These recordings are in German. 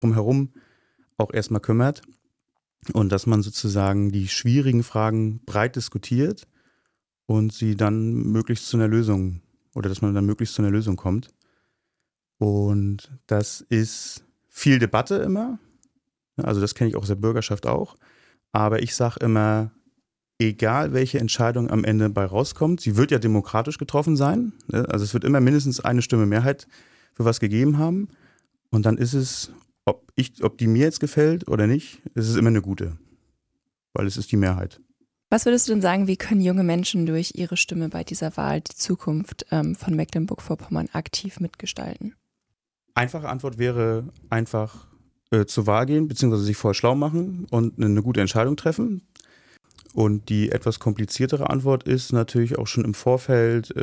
drumherum auch erstmal kümmert und dass man sozusagen die schwierigen Fragen breit diskutiert und sie dann möglichst zu einer Lösung oder dass man dann möglichst zu einer Lösung kommt. Und das ist viel Debatte immer. Also das kenne ich auch aus der Bürgerschaft auch. Aber ich sage immer, egal welche Entscheidung am Ende bei rauskommt, sie wird ja demokratisch getroffen sein. Also es wird immer mindestens eine Stimme Mehrheit für was gegeben haben. Und dann ist es, ob die mir jetzt gefällt oder nicht, ist es immer eine gute. Weil es ist die Mehrheit. Was würdest du denn sagen, wie können junge Menschen durch ihre Stimme bei dieser Wahl die Zukunft von Mecklenburg-Vorpommern aktiv mitgestalten? Einfache Antwort wäre einfach zur Wahl gehen, beziehungsweise sich vorher schlau machen und eine gute Entscheidung treffen. Und die etwas kompliziertere Antwort ist natürlich auch schon im Vorfeld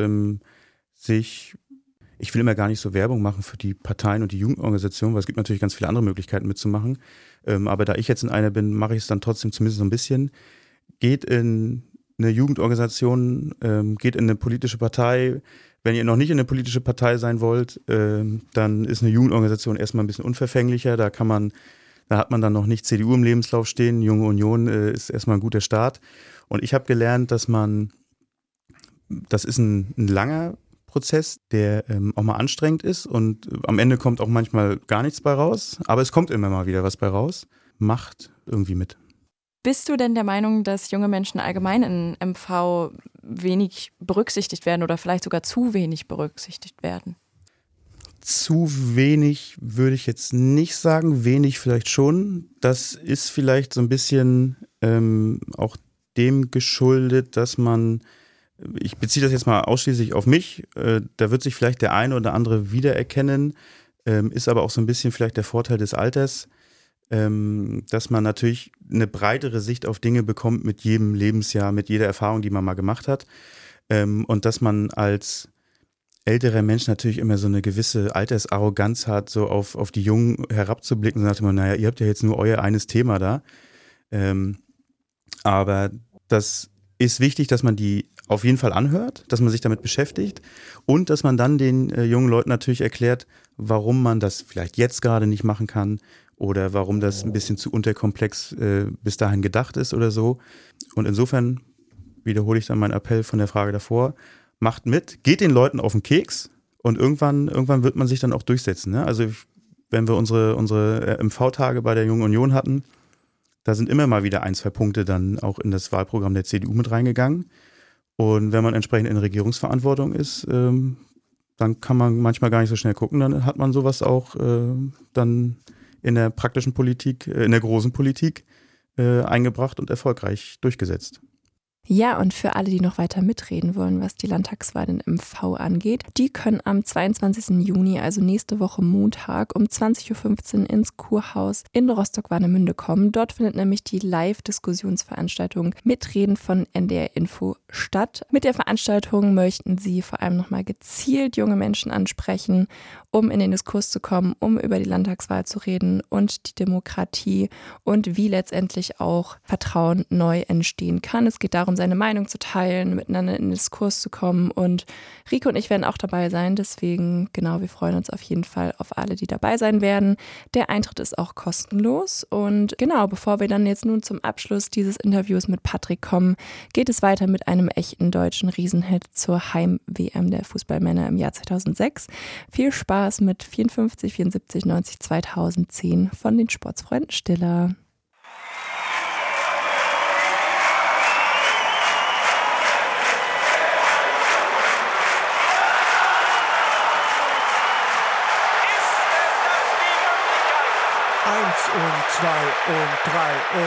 ich will immer gar nicht so Werbung machen für die Parteien und die Jugendorganisationen, weil es gibt natürlich ganz viele andere Möglichkeiten mitzumachen. Aber da ich jetzt in einer bin, mache ich es dann trotzdem zumindest so ein bisschen. Geht in eine Jugendorganisation, geht in eine politische Partei. Wenn ihr noch nicht in eine politische Partei sein wollt, dann ist eine Jugendorganisation erstmal ein bisschen unverfänglicher. Da hat man dann noch nicht CDU im Lebenslauf stehen. Junge Union ist erstmal ein guter Start. Und ich habe gelernt, das ist ein langer Prozess, der auch mal anstrengend ist und am Ende kommt auch manchmal gar nichts bei raus. Aber es kommt immer mal wieder was bei raus. Macht irgendwie mit. Bist du denn der Meinung, dass junge Menschen allgemein in MV wenig berücksichtigt werden oder vielleicht sogar zu wenig berücksichtigt werden? Zu wenig würde ich jetzt nicht sagen, wenig vielleicht schon. Das ist vielleicht so ein bisschen auch dem geschuldet, dass ich beziehe das jetzt mal ausschließlich auf mich, da wird sich vielleicht der eine oder andere wiedererkennen, ist aber auch so ein bisschen vielleicht der Vorteil des Alters, dass man natürlich eine breitere Sicht auf Dinge bekommt mit jedem Lebensjahr, mit jeder Erfahrung, die man mal gemacht hat. Und dass man als älterer Mensch natürlich immer so eine gewisse Altersarroganz hat, so auf die Jungen herabzublicken und sagt immer, naja, ihr habt ja jetzt nur euer eines Thema da. Aber das ist wichtig, dass man die auf jeden Fall anhört, dass man sich damit beschäftigt und dass man dann den jungen Leuten natürlich erklärt, warum man das vielleicht jetzt gerade nicht machen kann oder warum das ein bisschen zu unterkomplex bis dahin gedacht ist oder so. Und insofern wiederhole ich dann meinen Appell von der Frage davor, macht mit, geht den Leuten auf den Keks und irgendwann wird man sich dann auch durchsetzen. Ne? Also wenn wir unsere MV-Tage bei der Jungen Union hatten, da sind immer mal wieder 1, 2 Punkte dann auch in das Wahlprogramm der CDU mit reingegangen. Und wenn man entsprechend in Regierungsverantwortung ist, dann kann man manchmal gar nicht so schnell gucken. Dann hat man sowas auch dann in der praktischen Politik, in der großen Politik eingebracht und erfolgreich durchgesetzt. Ja, und für alle, die noch weiter mitreden wollen, was die Landtagswahl in MV angeht, die können am 22. Juni, also nächste Woche Montag, um 20.15 Uhr ins Kurhaus in Rostock-Warnemünde kommen. Dort findet nämlich die Live-Diskussionsveranstaltung Mitreden von NDR Info statt. Mit der Veranstaltung möchten sie vor allem nochmal gezielt junge Menschen ansprechen, um in den Diskurs zu kommen, um über die Landtagswahl zu reden und die Demokratie und wie letztendlich auch Vertrauen neu entstehen kann. Es geht darum, seine Meinung zu teilen, miteinander in den Diskurs zu kommen und Rico und ich werden auch dabei sein, deswegen genau, wir freuen uns auf jeden Fall auf alle, die dabei sein werden. Der Eintritt ist auch kostenlos und genau, bevor wir dann jetzt nun zum Abschluss dieses Interviews mit Patrick kommen, geht es weiter mit einem echten deutschen Riesenhit zur Heim-WM der Fußballmänner im Jahr 2006. Viel Spaß mit 54, 74, 90, 2010 von den Sportsfreunden Stiller. Und 2 und 3 und